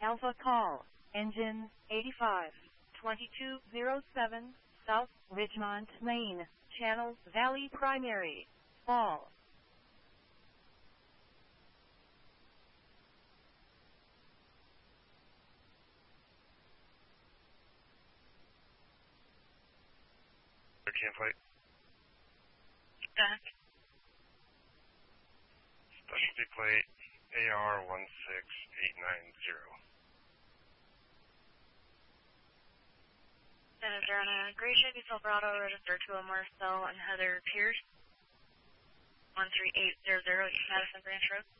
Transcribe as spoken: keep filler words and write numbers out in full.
Alpha call, engine eighty-five, twenty-two oh seven, South Ridgemont Lane, Channel Valley Primary, Fall. Camp flight. Back. Specialty plate A R one six eight nine zero. San Andreana, Gray Chevy Silverado, registered to a Marcel and Heather Pierce, one three eight zero zero East Madison Branch Road.